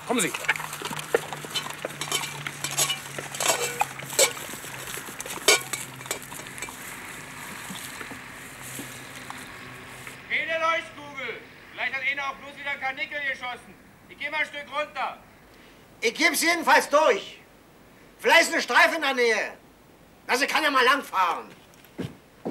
Kommen Sie. Keine Leuchtkugel. Vielleicht hat einer auch bloß wieder ein Karnickel geschossen. Ich geh mal ein Stück runter. Ich geb's jedenfalls durch. Vielleicht ist eine Streife in der Nähe. Also kann ja mal langfahren.